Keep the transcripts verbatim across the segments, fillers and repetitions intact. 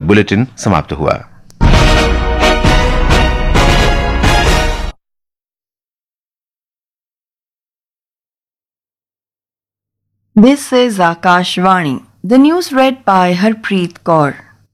Bulletin समाप्त हुआ। This is Akashvani. The news read by Harpreet Kaur.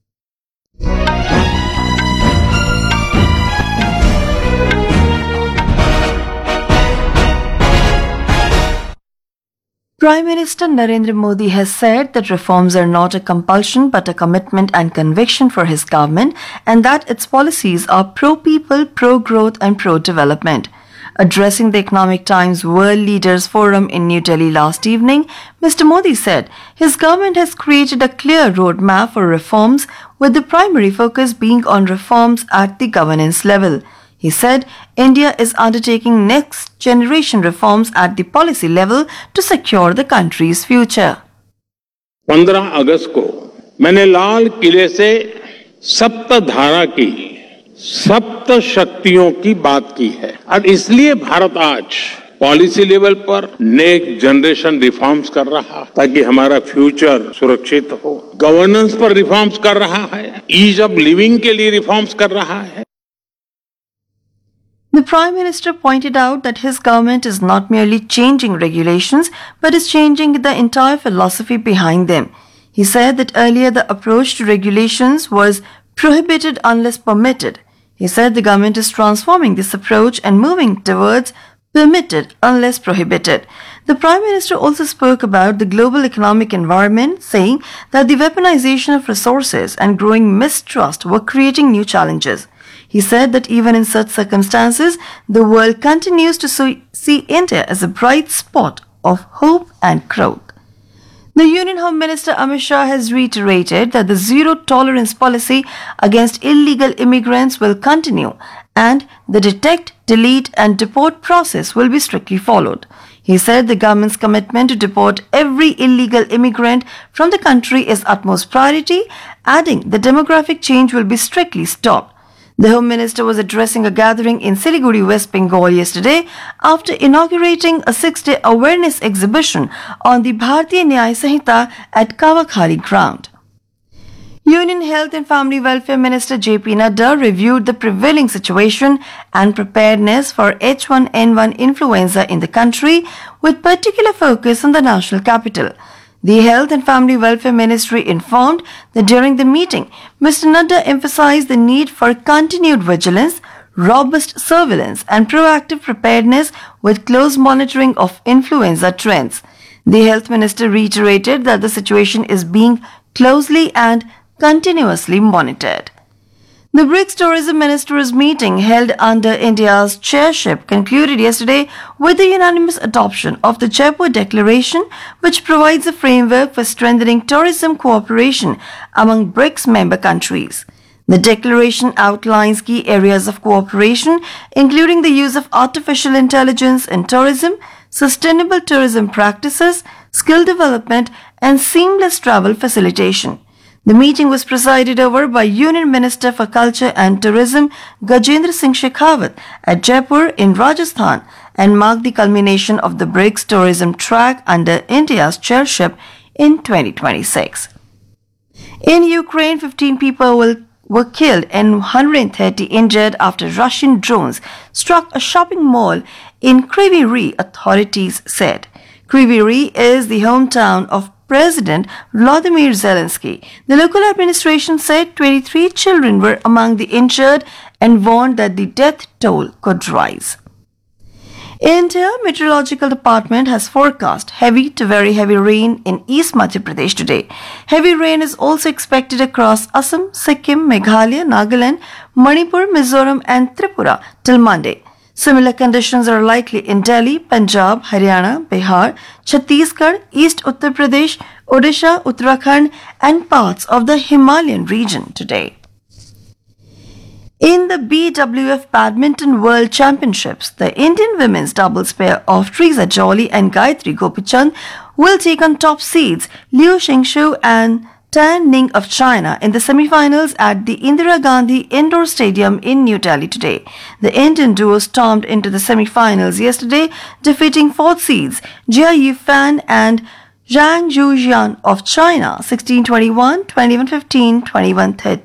Prime Minister Narendra Modi has said that reforms are not a compulsion but a commitment and conviction for his government, and that its policies are pro-people, pro-growth and pro-development. Addressing the Economic Times World Leaders Forum in New Delhi last evening, Mister Modi said his government has created a clear roadmap for reforms, with the primary focus being on reforms at the governance level. He said India is undertaking next generation reforms at the policy level to secure the country's future. पंद्रह अगस्त को मैंने लाल किले से सप्त धारा की सप्त शक्तियों की बात की है, और इसलिए भारत आज पॉलिसी लेवल पर नेक्स्ट जनरेशन रिफॉर्म्स कर रहा है ताकि हमारा फ्यूचर सुरक्षित हो। गवर्नेंस पर रिफॉर्म्स कर रहा है, ईज ऑफ लिविंग के लिए रिफॉर्म्स कर रहा है। The Prime Minister pointed out that his government is not merely changing regulations but is changing the entire philosophy behind them. He said that earlier the approach to regulations was prohibited unless permitted. He said the government is transforming this approach and moving towards permitted unless prohibited. The Prime Minister also spoke about the global economic environment, saying that the weaponization of resources and growing mistrust were creating new challenges. He said that even in such circumstances, the world continues to see India as a bright spot of hope and growth. The Union Home Minister Amit Shah has reiterated that the zero-tolerance policy against illegal immigrants will continue and the detect, delete and deport process will be strictly followed. He said the government's commitment to deport every illegal immigrant from the country is utmost priority, adding the demographic change will be strictly stopped. The Home Minister was addressing a gathering in Siliguri, West Bengal yesterday after inaugurating a six-day awareness exhibition on the Bharatiya Nyaya Sanhita at Kavakhali ground. Union Health and Family Welfare Minister J P Nadda reviewed the prevailing situation and preparedness for H one N one influenza in the country, with particular focus on the national capital. The Health and Family Welfare Ministry informed that during the meeting, Mister Nadda emphasized the need for continued vigilance, robust surveillance and proactive preparedness with close monitoring of influenza trends. The Health Minister reiterated that the situation is being closely and continuously monitored. The BRICS Tourism Ministers meeting held under India's chairship concluded yesterday with the unanimous adoption of the Jaipur Declaration, which provides a framework for strengthening tourism cooperation among BRICS member countries. The declaration outlines key areas of cooperation, including the use of artificial intelligence in tourism, sustainable tourism practices, skill development, and seamless travel facilitation. The meeting was presided over by Union Minister for Culture and Tourism Gajendra Singh Shekhawat at Jaipur in Rajasthan and marked the culmination of the BRICS tourism track under India's chairship in twenty twenty-six. In Ukraine, fifteen people will, were killed and one hundred thirty injured after Russian drones struck a shopping mall in Kryvyi Rih, authorities said. Kryvyi Rih is the hometown of President Volodymyr Zelensky. The local administration said twenty-three children were among the injured and warned that the death toll could rise. India Meteorological Department has forecast heavy to very heavy rain in East Madhya Pradesh today. Heavy rain is also expected across Assam, Sikkim, Meghalaya, Nagaland, Manipur, Mizoram and Tripura till Monday. Similar conditions are likely in Delhi, Punjab, Haryana, Bihar, Chhattisgarh, East Uttar Pradesh, Odisha, Uttarakhand and parts of the Himalayan region today. In the B W F Badminton World Championships, the Indian women's doubles pair of Teresa Jolly and Gayatri Gopichand will take on top seeds Liu Xingshu and Tan Ning of China in the semi-finals at the Indira Gandhi Indoor Stadium in New Delhi today. The Indian duo stormed into the semi-finals yesterday, defeating fourth seeds Jia Yifan and Zhang Zhujian of China sixteen twenty-one, twenty-one fifteen, twenty-one thirteen.